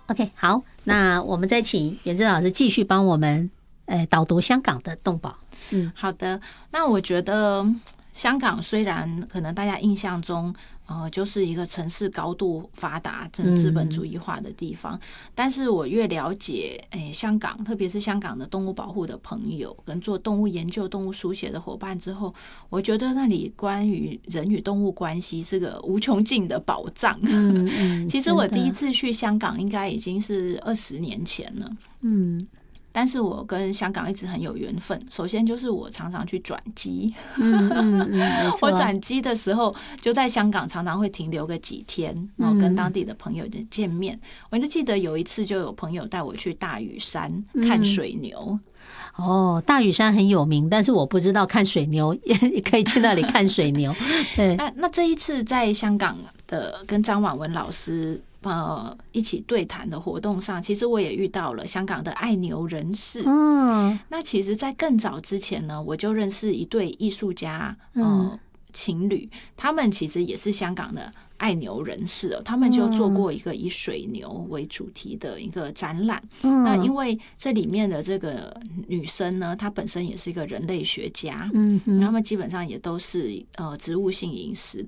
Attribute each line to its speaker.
Speaker 1: OK， 好，那我们再请元珍老师继续帮我们导读香港的动保。
Speaker 2: 好的。那我觉得香港虽然可能大家印象中就是一个城市高度发达、资本主义化的地方，但是我越了解香港，特别是香港的动物保护的朋友跟做动物研究、动物书写的伙伴之后，我觉得那里关于人与动物关系是个无穷尽的宝藏。其实我第一次去香港应该已经是20年前了。但是我跟香港一直很有缘分。首先就是我常常去转机，我转机的时候就在香港常常会停留个几天，然后跟当地的朋友见面。我就记得有一次就有朋友带我去大屿山看水牛。
Speaker 1: 大屿山很有名，但是我不知道看水牛也可以去那里看水牛。
Speaker 2: 那这一次在香港的跟张婉文老师一起对谈的活动上，其实我也遇到了香港的爱牛人士。那其实在更早之前呢，我就认识一对艺术家情侣，他们其实也是香港的爱牛人士他们就做过一个以水牛为主题的一个展览。那因为这里面的这个女生呢，她本身也是一个人类学家，他们基本上也都是植物性饮食的